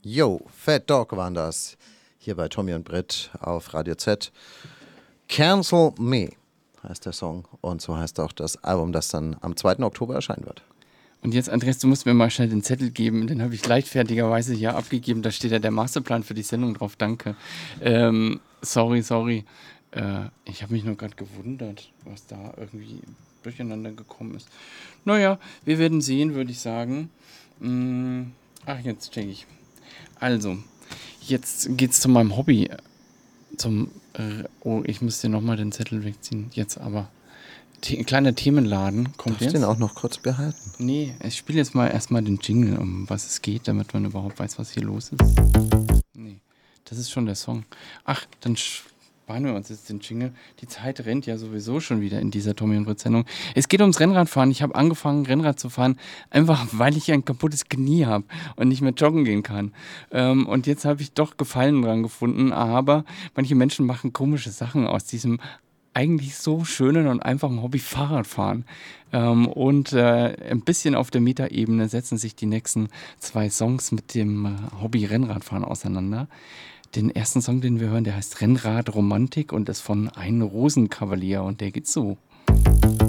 Yo, Fat Dog waren das. Hier bei Tommy und Britt auf Radio Z. Cancel Me heißt der Song. Und so heißt auch das Album, das dann am 2. Oktober erscheinen wird. Und jetzt, Andreas, du musst mir mal schnell den Zettel geben. Den habe ich leichtfertigerweise hier abgegeben. Da steht ja der Masterplan für die Sendung drauf. Danke. Sorry. Ich habe mich nur gerade gewundert, was da irgendwie durcheinander gekommen ist. Naja, wir werden sehen, würde ich sagen. Jetzt check ich. Also, jetzt geht's zu meinem Hobby. Ich muss dir nochmal den Zettel wegziehen. Jetzt aber. Kleiner Themenladen kommt Darfst jetzt. den auch noch kurz behalten? Nee, ich spiele jetzt mal erstmal den Jingle, um was es geht, damit man überhaupt weiß, was hier los ist. Nee, das ist schon der Song. Ach, dann sparen wir uns jetzt den Jingle. Die Zeit rennt ja sowieso schon wieder in dieser Tommy und Britt Sendung. Es geht ums Rennradfahren. Ich habe angefangen, Rennrad zu fahren, einfach weil ich ein kaputtes Knie habe und nicht mehr joggen gehen kann. Und jetzt habe ich doch Gefallen dran gefunden, aber manche Menschen machen komische Sachen aus diesem eigentlich so schönen und einfachen Hobby Fahrradfahren. Ein bisschen auf der Metaebene setzen sich die nächsten 2 Songs mit dem Hobby Rennradfahren auseinander. Den ersten Song, den wir hören, der heißt Rennrad Romantik und ist von Ein Rosenkavalier und der geht so.